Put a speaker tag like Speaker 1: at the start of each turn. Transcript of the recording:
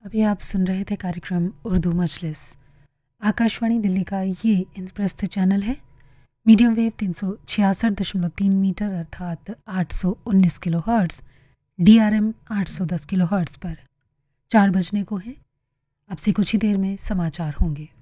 Speaker 1: अभी आप सुन रहे थे कार्यक्रम उर्दू मजलिस। आकाशवाणी दिल्ली का ये इंद्रप्रस्थ चैनल है। मीडियम वेव 366.3 मीटर अर्थात 819 kilo hertz, DRM 810 kilo hertz पर 4 बजने को है। अब से कुछ ही देर में समाचार होंगे।